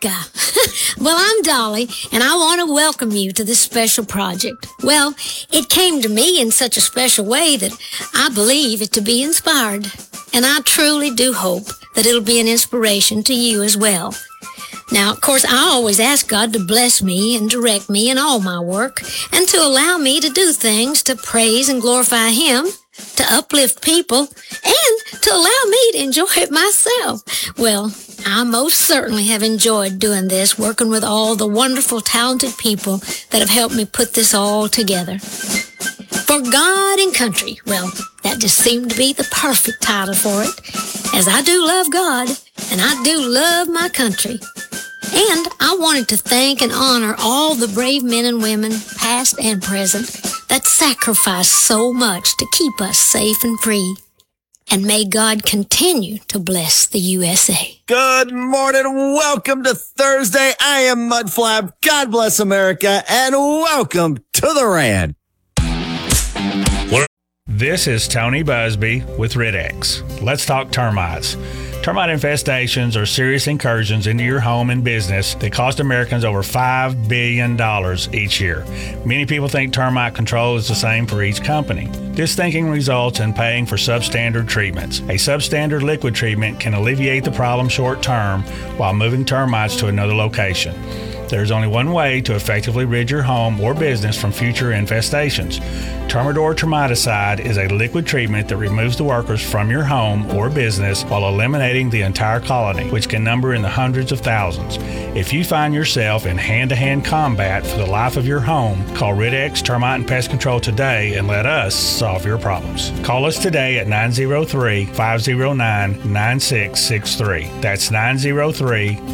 guy. Well, I'm Dolly, and I want to welcome you to this special project. Well, it came to me in such a special way that I believe it to be inspired. And I truly do hope that it'll be an inspiration to you as well. Now, of course, I always ask God to bless me and direct me in all my work and to allow me to do things to praise and glorify Him, to uplift people, and to allow me to enjoy it myself. Well, I most certainly have enjoyed doing this, working with all the wonderful, talented people that have helped me put this all together. For God and Country, well, that just seemed to be the perfect title for it, as I do love God, and I do love my country. And I wanted to thank and honor all the brave men and women, past and present, that sacrificed so much to keep us safe and free. And may God continue to bless the USA. Good morning. Welcome to Thursday. I am Mudflap. God bless America. And welcome to the Rant. This is Tony Busby with Rid-X. Let's talk termites. Termite infestations are serious incursions into your home and business that cost Americans over $5 billion each year. Many people think termite control is the same for each company. This thinking results in paying for substandard treatments. A substandard liquid treatment can alleviate the problem short term while moving termites to another location. There's only one way to effectively rid your home or business from future infestations. Termidor Termiticide is a liquid treatment that removes the workers from your home or business while eliminating the entire colony, which can number in the hundreds of thousands. If you find yourself in hand-to-hand combat for the life of your home, call Rid-X Termite and Pest Control today and let us solve your problems. Call us today at 903-509-9663. That's 903